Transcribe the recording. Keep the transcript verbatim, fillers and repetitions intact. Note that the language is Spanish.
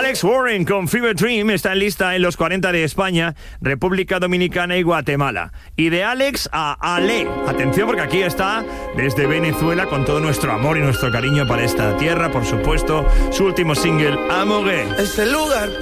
Alex Warren con Fever Dream está en lista en los cuarenta de España, República Dominicana y Guatemala. Y de Alex a Ale. Atención, porque aquí está desde Venezuela con todo nuestro amor y nuestro cariño para esta tierra, por supuesto, su último single, Amore. Ese lugar